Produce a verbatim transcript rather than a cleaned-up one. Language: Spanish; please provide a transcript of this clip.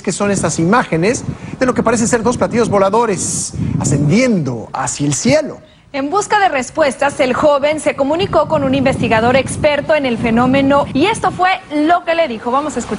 qué son estas imágenes de lo que parecen ser dos platillos voladores ascendiendo hacia el cielo. En busca de respuestas, el joven se comunicó con un investigador experto en el fenómeno y esto fue lo que le dijo. Vamos a escuchar.